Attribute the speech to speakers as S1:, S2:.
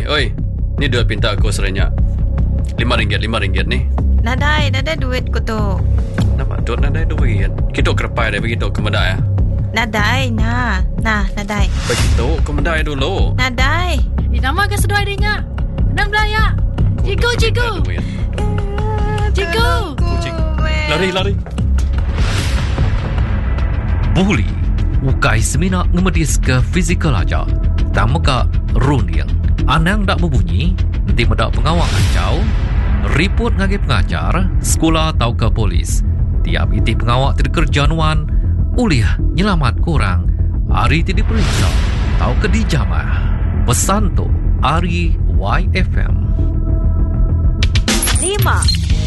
S1: Oi. Ni duit pinta aku serenyak. RM5 ni.
S2: Nadai duit ko tu.
S1: Nampak duk nadai duit. Kita kerepai dah begitu ke medai.
S2: Nadai, nadai.
S1: Begitu ke medai dulu.
S2: Nadai.
S3: Nama ke sedua adanya. Nang belaya. Cigu.
S1: Kucing. Lari.
S4: Buli ukai semina ngemedis ke fizikal aja. Tak meka runiang. Anang dak berbunyi, nanti medak pengawal ancau, report ngagi pengajar, sekolah atau ke polis. Tiap iti pengawal tidak kerjaan uliah nyelamat kurang, hari tidak diperiksa, atau ke dijamah. Pesan tu, Ari YFM.
S2: 5,